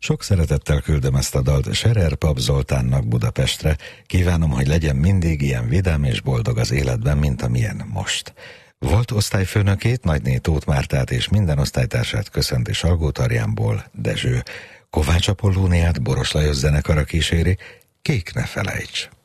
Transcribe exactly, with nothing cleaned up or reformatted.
Sok szeretettel küldöm ezt a dalt Scherer Pap Zoltánnak Budapestre. Kívánom, hogy legyen mindig ilyen vidám és boldog az életben, mint amilyen most. Volt osztályfőnökét, Nagyné Tóth Mártát és minden osztálytársát köszönti Salgótarjánból Dezső. Kovács Apollóniát Boros Lajos zenekara kíséri, Kék ne felejts!